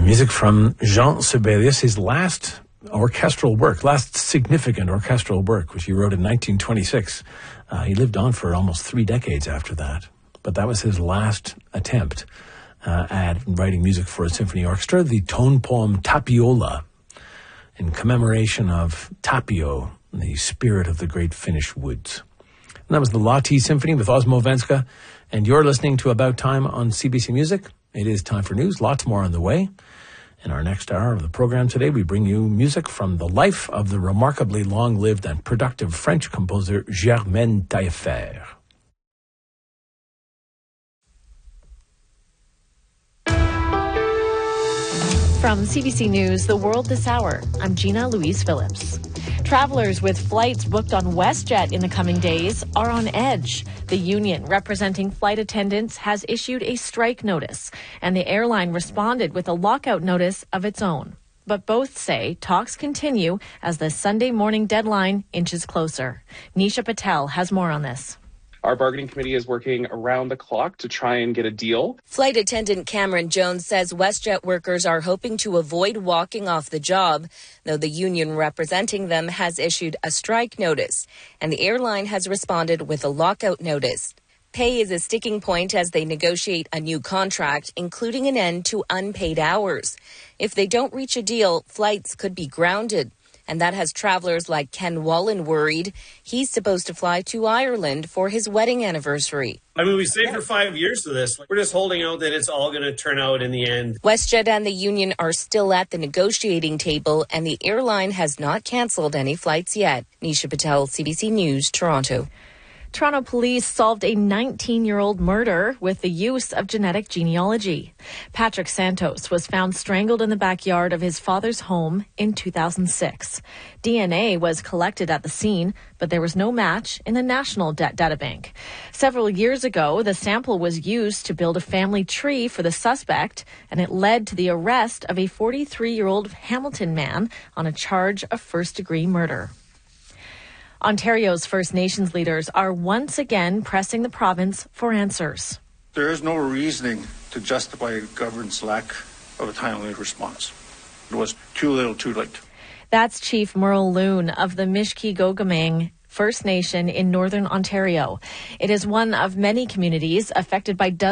Music from Jean Sibelius, his last significant orchestral work, which he wrote in 1926. He lived on for almost 3 decades after that, but that was his last attempt at writing music for a symphony orchestra, the tone poem Tapiola, in commemoration of Tapio, the spirit of the great Finnish woods. And that was the Lahti Symphony with Osmo Venska, and you're listening to About Time on CBC Music. It is time for news, lots more on the way. In our next hour of the program today, we bring you music from the life of the remarkably long-lived and productive French composer Germaine Taillefer. From CBC News, The World This Hour, I'm Gina Louise Phillips. Travelers with flights booked on WestJet in the coming days are on edge. The union representing flight attendants has issued a strike notice, and the airline responded with a lockout notice of its own. But both say talks continue as the Sunday morning deadline inches closer. Nisha Patel has more on this. Our bargaining committee is working around the clock to try and get a deal. Flight attendant Cameron Jones says WestJet workers are hoping to avoid walking off the job, though the union representing them has issued a strike notice, and the airline has responded with a lockout notice. Pay is a sticking point as they negotiate a new contract, including an end to unpaid hours. If they don't reach a deal, flights could be grounded. And that has travelers like Ken Wallen worried. He's supposed to fly to Ireland for his wedding anniversary. I mean, we saved for 5 years for this. We're just holding out that it's all going to turn out in the end. WestJet and the union are still at the negotiating table, and the airline has not canceled any flights yet. Nisha Patel, CBC News, Toronto. Toronto police solved a 19-year-old murder with the use of genetic genealogy. Patrick Santos was found strangled in the backyard of his father's home in 2006. DNA was collected at the scene, but there was no match in the National Databank. Several years ago, the sample was used to build a family tree for the suspect, and it led to the arrest of a 43-year-old Hamilton man on a charge of first-degree murder. Ontario's First Nations leaders are once again pressing the province for answers. There is no reasoning to justify a government's lack of a timely response. It was too little, too late. That's Chief Merle Loon of the Mishki-Gogamang First Nation in Northern Ontario. It is one of many communities affected by dozens